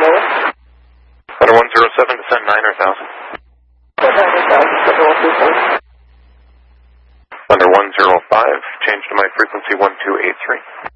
lower. Under 107, descend 9 or 1,000. 9,000, under 125. Under 105, change to my frequency 1283.